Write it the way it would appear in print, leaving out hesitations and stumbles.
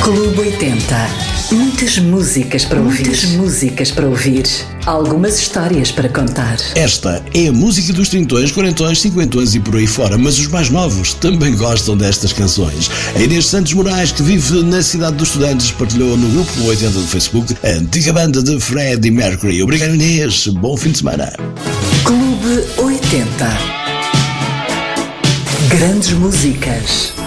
Clube 80. Muitas músicas para ouvir. Muitas músicas para ouvir. Algumas histórias para contar. Esta é a música dos trintões, quarentões, cinquentões e por aí fora, mas os mais novos também gostam destas canções. A Inês Santos Moraes, que vive na cidade dos estudantes, partilhou no grupo 80 do Facebook a antiga banda de Freddie Mercury. Obrigado, Inês. Bom fim de semana. Clube 80. Grandes músicas.